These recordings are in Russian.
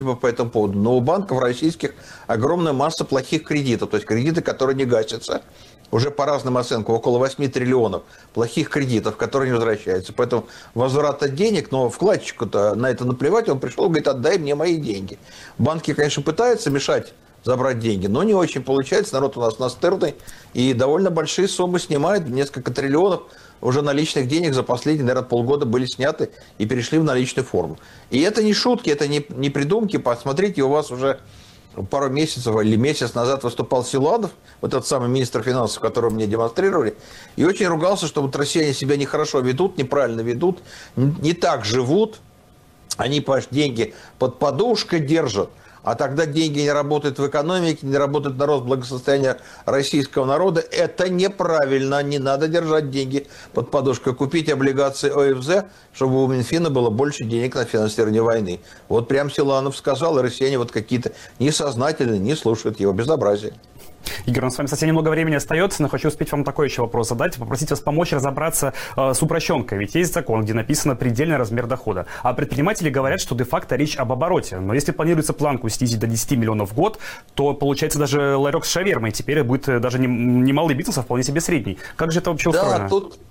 по этому поводу. Но у банков российских огромная масса плохих кредитов, то есть кредиты, которые не гасятся. Уже по разным оценкам около 8 триллионов плохих кредитов, которые не возвращаются. Поэтому возврата денег, но вкладчику-то на это наплевать, он пришел и говорит, отдай мне мои деньги. Банки, конечно, пытаются мешать забрать деньги, но не очень получается. Народ у нас настырный и довольно большие суммы снимает, несколько триллионов уже наличных денег за последние, наверное, полгода были сняты и перешли в наличную форму. И это не шутки, это не придумки. Посмотрите, у вас уже пару месяцев или месяц назад выступал Силуанов, вот этот самый министр финансов, которого мне демонстрировали, и очень ругался, что вот россияне себя нехорошо ведут, неправильно ведут, не так живут, они, понимаешь, деньги под подушкой держат, а тогда деньги не работают в экономике, не работают на рост благосостояния российского народа. Это неправильно. Не надо держать деньги под подушкой. Купить облигации ОФЗ, чтобы у Минфина было больше денег на финансирование войны. Вот прям Силуанов сказал, и россияне вот какие-то несознательные не слушают его. Безобразие. Игорь, у нас с вами совсем немного времени остается, но хочу успеть вам такой еще вопрос задать. Попросить вас помочь разобраться с упрощенкой. Ведь есть закон, где написано предельный размер дохода. А предприниматели говорят, что де-факто речь об обороте. Но если планируется планку снизить до 10 миллионов в год, то получается даже ларек с шавермой теперь будет даже не малый бизнес, а вполне себе средний. Как же это вообще устроено?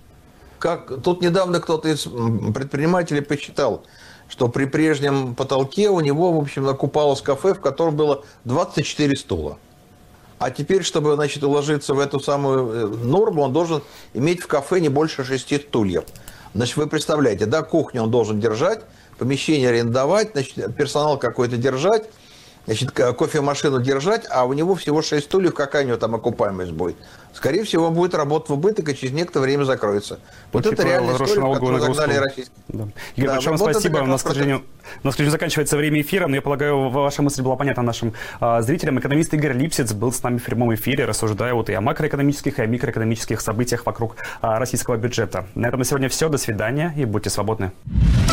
Да, тут недавно кто-то из предпринимателей посчитал, что при прежнем потолке у него, в общем, окупалось кафе, в котором было 24 стула. А теперь, чтобы, значит, уложиться в эту самую норму, он должен иметь в кафе не больше 6 стульев. Значит, вы представляете, да, кухню он должен держать, помещение арендовать, значит, персонал какой-то держать, значит, кофемашину держать, а у него всего 6 стульев, какая у него там окупаемость будет? Скорее всего, он будет работать в убыток и через некоторое время закроется. Вот это реальная история, в которую загнали российские. Да. Игорь, большое вам спасибо. У нас, к сожалению, заканчивается время эфира, но я полагаю, ваша мысль была понятна нашим зрителям. Экономист Игорь Липсиц был с нами в прямом эфире, рассуждая вот и о макроэкономических, и о микроэкономических событиях вокруг российского бюджета. На этом на сегодня все. До свидания и будьте свободны.